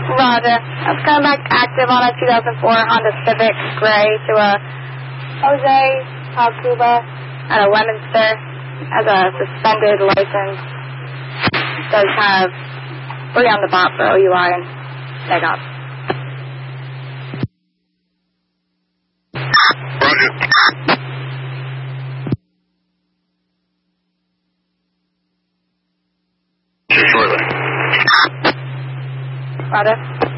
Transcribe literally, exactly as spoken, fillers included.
Roger. Let's come back active on a two thousand four Honda Civic Gray to a Jose Tacuba out of Leominster. Has a suspended license. Does have three on the bot for O U I and take off. Roger. Shortly. Roger.